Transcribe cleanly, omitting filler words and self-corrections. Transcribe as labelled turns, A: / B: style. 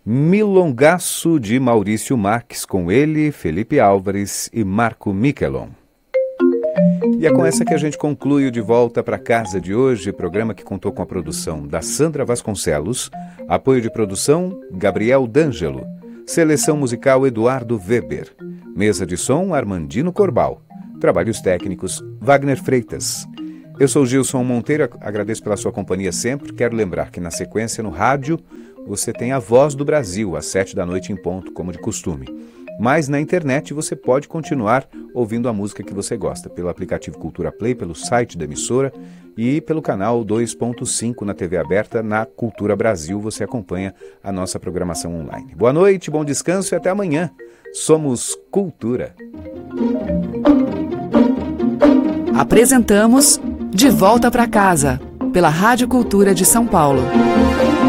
A: Milongaço de Maurício Marques, com ele, Felipe Álvares e Marco Michelon. E é com essa que a gente conclui o De Volta para Casa de hoje, programa que contou com a produção da Sandra Vasconcelos, apoio de produção Gabriel D'Angelo, seleção musical Eduardo Weber, mesa de som Armandino Corbal, trabalhos técnicos Wagner Freitas. Eu sou Gilson Monteiro, agradeço pela sua companhia sempre. Quero lembrar que na sequência no rádio você tem a Voz do Brasil, às 7h em ponto, como de costume. Mas na internet você pode continuar ouvindo a música que você gosta, pelo aplicativo Cultura Play, pelo site da emissora e pelo canal 2.5 na TV aberta, na Cultura Brasil, você acompanha a nossa programação online. Boa noite, bom descanso e até amanhã. Somos Cultura.
B: Apresentamos De Volta para Casa, pela Rádio Cultura de São Paulo.